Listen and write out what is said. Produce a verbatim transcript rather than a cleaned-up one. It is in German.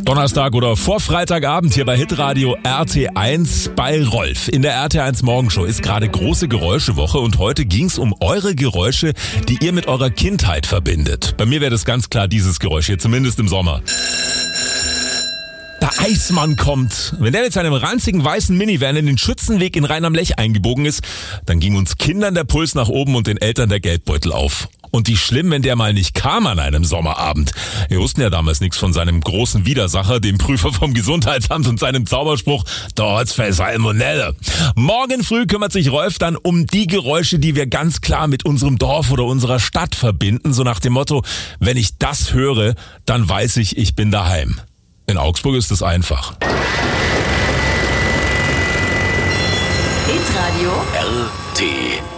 Donnerstag oder vor Freitagabend hier bei Hitradio R T eins bei Rolf. In der R T eins Morgenshow ist gerade große Geräuschewoche und heute ging's um eure Geräusche, die ihr mit eurer Kindheit verbindet. Bei mir wäre das ganz klar dieses Geräusch hier, zumindest im Sommer. Der Eismann kommt. Wenn der mit seinem ranzigen weißen Minivan in den Schützenweg in Rhein am Lech eingebogen ist, dann ging uns Kindern der Puls nach oben und den Eltern der Geldbeutel auf. Und wie schlimm, wenn der mal nicht kam an einem Sommerabend. Wir wussten ja damals nichts von seinem großen Widersacher, dem Prüfer vom Gesundheitsamt und seinem Zauberspruch, dort für Salmonelle. Morgen früh kümmert sich Rolf dann um die Geräusche, die wir ganz klar mit unserem Dorf oder unserer Stadt verbinden. So nach dem Motto, wenn ich das höre, dann weiß ich, ich bin daheim. In Augsburg ist es einfach. Hitradio R T